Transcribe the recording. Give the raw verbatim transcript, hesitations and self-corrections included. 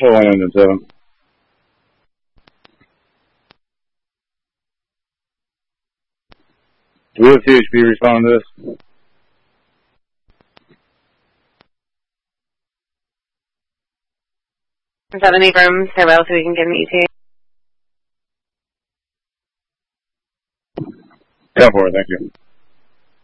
Hold on, engine seven. Do we have C H P responding to this? seventy from farewell so we can get an E T A. Go for it, thank you.